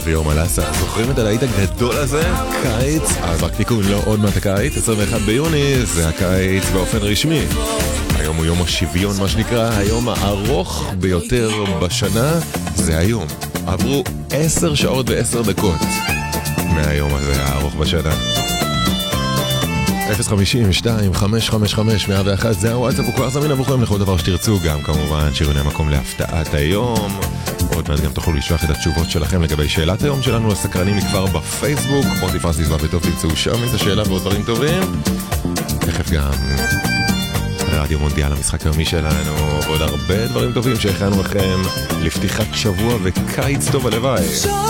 ויום הלסה. זוכרים את הלהיט הגדול הזה? קיץ, רק תיקון, לא עוד מעט הקיץ, 21 ביוני, זה הקיץ באופן רשמי. היום הוא יום השוויון, מה שנקרא, היום הארוך ביותר בשנה, זה היום. עברו 10 שעות ו10 דקות מהיום הזה הארוך בשנה. 052-555-101, זה הוואטסאפ, הוא כבר זמין עבורכם לכל דבר שתרצו, גם כמובן שירוני מקום להפתעת היום. עוד מעט גם תוכלו לשלוח את התשובות שלכם לגבי שאלת היום שלנו לסקרנים כבר בפייסבוק, מוטי פרס לזווה וטוב, תמצאו שם את השאלה ועוד דברים טובים. תכף גם רדיו מונדיאל, המשחק היומי שלנו, ועוד הרבה דברים טובים שהכנו לכם לפתיחת שבוע וקיץ טוב הלוואי.